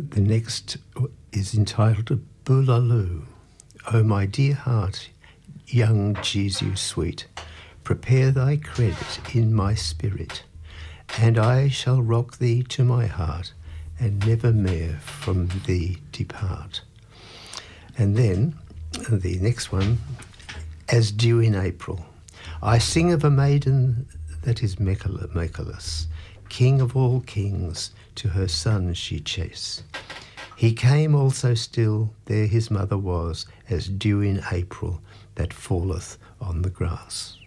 The next is entitled Boolaloo. O my dear heart, young Jesu sweet, prepare thy credit in my spirit, and I shall rock thee to my heart, and never more from thee depart. And then the next one, As Dew in April. I sing of a maiden that is Mechalus, king of all kings, to her son she chase. He came also still, there his mother was, as dew in April that falleth on the grass.